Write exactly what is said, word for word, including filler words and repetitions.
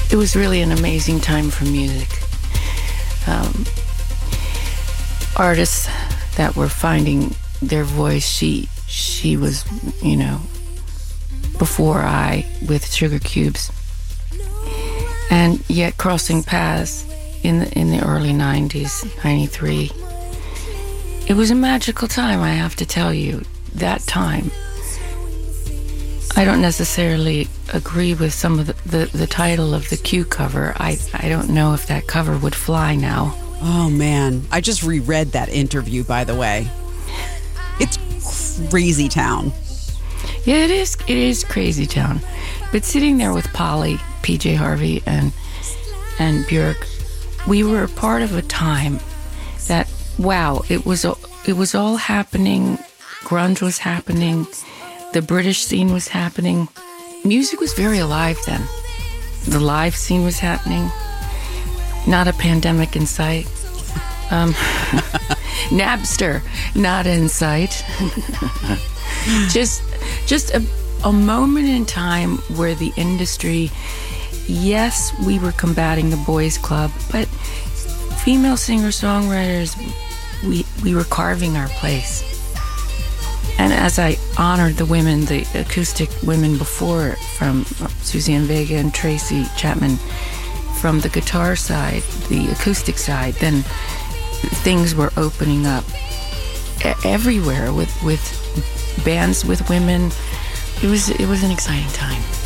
it was really an amazing time for music. Um, artists that were finding their voice, she she was, you know, before I with Sugar Cubes, and yet crossing paths in the in the early nineties, ninety-three. It was a magical time, I have to tell you. That time. I don't necessarily agree with some of the, the, the title of the Q cover. I, I don't know if that cover would fly now. Oh, man. I just reread that interview, by the way. It's crazy town. Yeah, it is. It is crazy town. But sitting there with Polly, P J Harvey, and and Björk, we were a part of a time that, wow, it was it was all happening. Grunge was happening. The British scene was happening. Music was very alive then. The live scene was happening. Not a pandemic in sight. Um, Napster, not in sight. just just a, a moment in time where the industry, yes, we were combating the boys club, but female singer-songwriters, we, we were carving our place. And as I honored the women, the acoustic women before, from Suzanne Vega and Tracy Chapman, from the guitar side, the acoustic side, then things were opening up everywhere with, with bands with women. It was it was an exciting time.